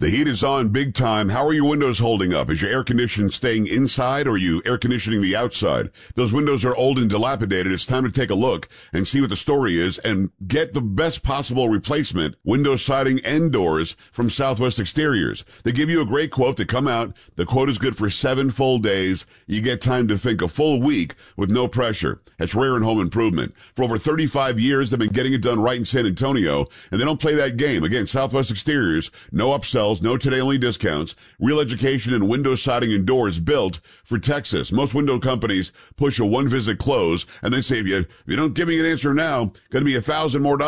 The heat is on big time. How are your windows holding up? Is your air conditioning staying inside or are you air conditioning the outside? Those windows are old and dilapidated. It's time to take a look and see what the story is and get the best possible replacement, window siding and doors from Southwest Exteriors. They give you a great quote. They come out. The quote is good for 7 full days. You get time to think a full week with no pressure. That's rare in home improvement. For over 35 years, they've been getting it done right in San Antonio, and they don't play that game. Again, Southwest Exteriors, no upsells, no today-only discounts, real education in window siding and doors built for Texas. Most window companies push a one-visit close and then say, if you don't give me an answer now, going to be $1,000 more.